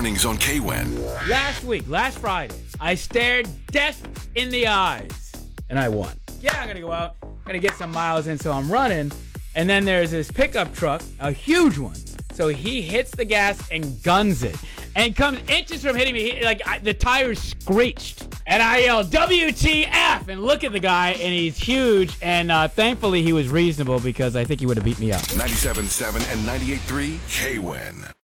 mornings on KWEN. Last Friday, I stared death in the eyes, and I won. Yeah, I'm going to go out, going to get some miles in, so I'm running, and then there's this pickup truck, a huge one. So he hits the gas and guns it, and comes inches from hitting me. The tires screeched. And I yelled, WTF! And look at the guy, and he's huge. And thankfully, he was reasonable because I think he would have beat me up. 97.7 and 98.3 KWEN.